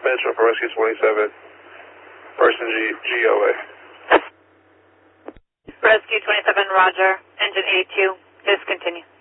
Metro for Rescue 27. Person GOA. Rescue 27, roger. Engine 82, discontinue.